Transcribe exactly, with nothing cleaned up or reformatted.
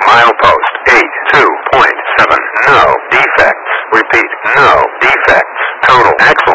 Milepost eighty-two point seven. No defects. Repeat, no defects. Total X